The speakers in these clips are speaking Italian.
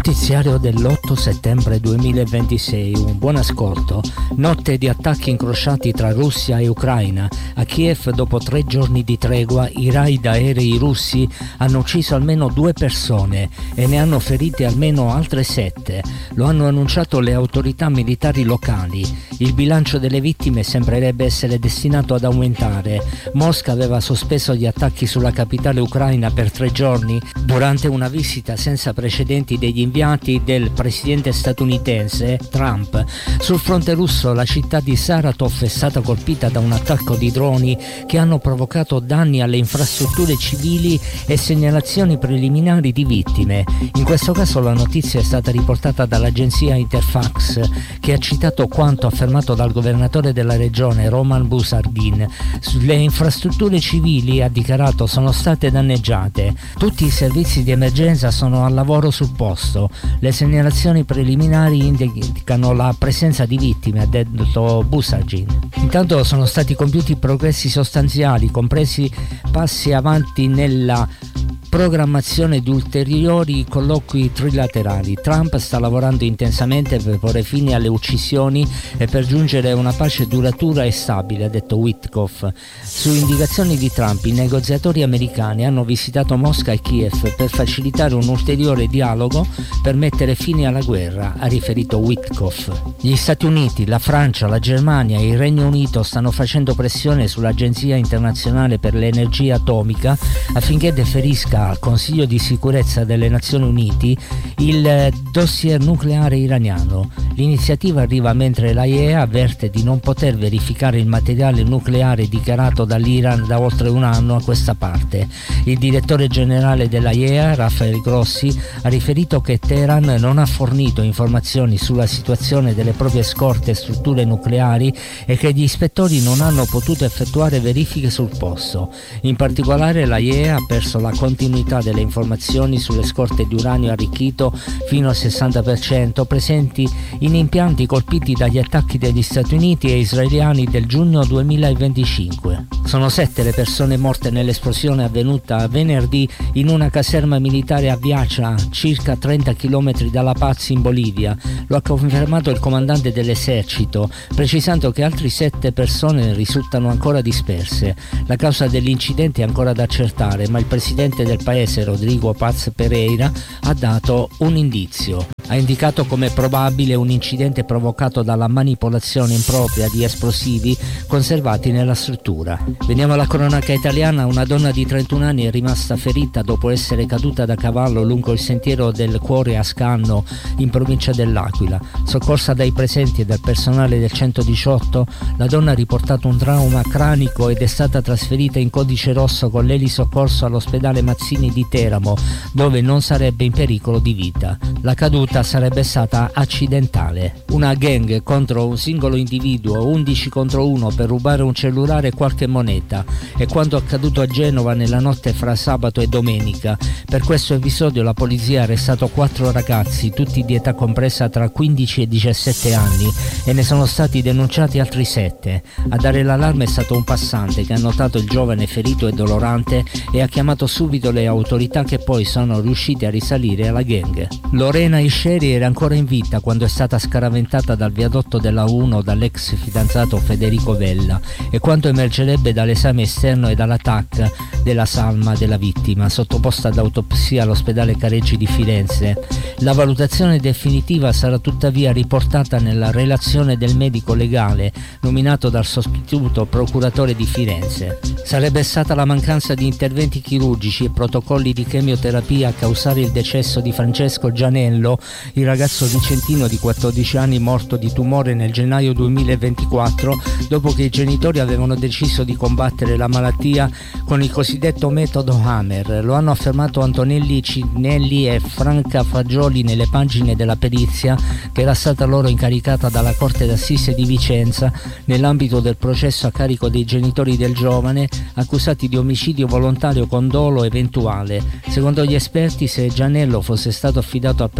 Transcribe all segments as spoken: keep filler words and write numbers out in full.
Notiziario dell'otto settembre duemilaventisei, un buon ascolto. Notte di attacchi incrociati tra Russia e Ucraina. A Kiev, dopo tre giorni di tregua, i raid aerei russi hanno ucciso almeno due persone e ne hanno ferite almeno altre sette. Lo hanno annunciato le autorità militari locali. Il bilancio delle vittime sembrerebbe essere destinato ad aumentare. Mosca aveva sospeso gli attacchi sulla capitale ucraina per tre giorni durante una visita senza precedenti degli inviati del presidente statunitense Trump. Sul fronte russo la città di Saratov è stata colpita da un attacco di droni che hanno provocato danni alle infrastrutture civili e segnalazioni preliminari di vittime. In questo caso la notizia è stata riportata dall'agenzia Interfax, che ha citato quanto affermato dal governatore della regione Roman Busardin. Le infrastrutture civili, ha dichiarato, sono state danneggiate. Tutti i servizi di emergenza sono al lavoro sul posto. Le segnalazioni preliminari indicano la presenza di vittime, ha detto Busardin. Intanto sono stati compiuti progressi sostanziali, compresi passi avanti nella programmazione di ulteriori colloqui trilaterali. Trump sta lavorando intensamente per porre fine alle uccisioni e per giungere a una pace duratura e stabile, ha detto Witkoff. Su indicazioni di Trump, i negoziatori americani hanno visitato Mosca e Kiev per facilitare un ulteriore dialogo per mettere fine alla guerra, ha riferito Witkoff. Gli Stati Uniti, la Francia, la Germania e il Regno Unito stanno facendo pressione sull'Agenzia internazionale per l'energia atomica affinché deferisca al Consiglio di sicurezza delle Nazioni Unite il dossier nucleare iraniano. L'iniziativa arriva mentre l'A I E A avverte di non poter verificare il materiale nucleare dichiarato dall'Iran da oltre un anno a questa parte. Il direttore generale dell'A I E A, Rafael Grossi, ha riferito che Teheran non ha fornito informazioni sulla situazione delle proprie scorte e strutture nucleari e che gli ispettori non hanno potuto effettuare verifiche sul posto. In particolare l'A I E A ha perso la continuità delle informazioni sulle scorte di uranio arricchito fino al sessanta per cento presenti in impianti colpiti dagli attacchi degli Stati Uniti e israeliani del giugno duemilaventicinque. Sono sette le persone morte nell'esplosione avvenuta venerdì in una caserma militare a Viacha, circa trenta chilometri dalla Paz in Bolivia. Lo ha confermato il comandante dell'esercito, precisando che altre sette persone risultano ancora disperse. La causa dell'incidente è ancora da accertare, ma il presidente del paese, Rodrigo Paz Pereira, ha dato un indizio. Ha indicato come probabile un incidente provocato dalla manipolazione impropria di esplosivi conservati nella struttura. Veniamo alla cronaca italiana. Una donna di trentuno anni è rimasta ferita dopo essere caduta da cavallo lungo il sentiero del Cuore a Scanno, in provincia dell'Aquila. Soccorsa dai presenti e dal personale del centodiciotto, la donna ha riportato un trauma cranico ed è stata trasferita in codice rosso con l'elisoccorso all'ospedale Mazzini di Teramo, dove non sarebbe in pericolo di vita. La caduta sarebbe stata accidentale. Una gang contro un singolo individuo, undici contro uno, per rubare un cellulare e qualche moneta. È quanto accaduto a Genova nella notte fra sabato e domenica. Per questo episodio la polizia ha arrestato quattro ragazzi, tutti di età compresa tra quindici e diciassette anni, e ne sono stati denunciati altri sette. A dare l'allarme è stato un passante che ha notato il giovane ferito e dolorante e ha chiamato subito le autorità, che poi sono riuscite a risalire alla gang. Lorena Isceri era ancora in vita quando è stata scaraventata dal viadotto della uno dall'ex fidanzato Federico Vella, e quanto emergerebbe dall'esame esterno e dalla T A C della salma della vittima, sottoposta ad autopsia all'ospedale Careggi di Firenze. La valutazione definitiva sarà tuttavia riportata nella relazione del medico legale nominato dal sostituto procuratore di Firenze. Sarebbe stata la mancanza di interventi chirurgici e protocolli di chemioterapia a causare il decesso di Francesco Gianello, il ragazzo vicentino di quattordici anni morto di tumore nel gennaio duemilaventiquattro, dopo che i genitori avevano deciso di combattere la malattia con il cosiddetto metodo Hammer. Lo hanno affermato Antonelli Cinelli e Franca Fagioli nelle pagine della perizia che era stata loro incaricata dalla Corte d'Assise di Vicenza nell'ambito del processo a carico dei genitori del giovane, accusati di omicidio volontario con dolo eventuale. Secondo gli esperti, se Gianello fosse stato affidato al percorso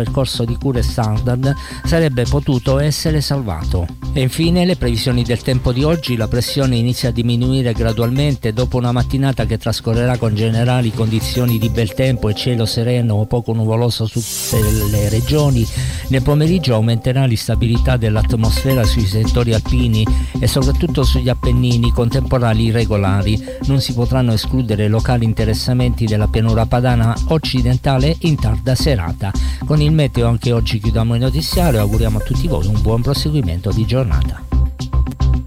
corso di cure standard sarebbe potuto essere salvato. E infine le previsioni del tempo di oggi: la pressione inizia a diminuire gradualmente dopo una mattinata che trascorrerà con generali condizioni di bel tempo e cielo sereno o poco nuvoloso su tutte le regioni. Nel pomeriggio aumenterà l'instabilità dell'atmosfera sui settori alpini e soprattutto sugli Appennini, con temporali irregolari. Non si potranno escludere locali interessamenti della pianura padana occidentale in tarda serata. Con il meteo anche oggi chiudiamo il notiziario e auguriamo a tutti voi un buon proseguimento di giornata.